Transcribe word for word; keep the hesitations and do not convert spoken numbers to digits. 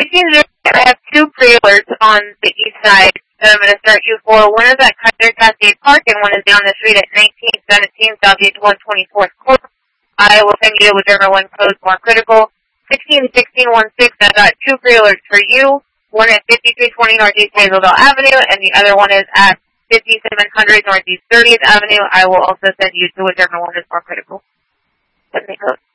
sixteen zero, I have two pre-alerts on the east side that I'm going to start you for. One is at Kaiser Cascade Park, and one is down the street at nineteen seventeen Southeast one twenty-fourth Court. I will send you whichever one codes more critical. sixteen sixteen one six, I've got two pre-alerts for you. One at fifty-three twenty Northeast Hazeldale Avenue, and the other one is at fifty-seven hundred Northeast thirtieth Avenue. I will also send you to whichever one is more critical. Send me code.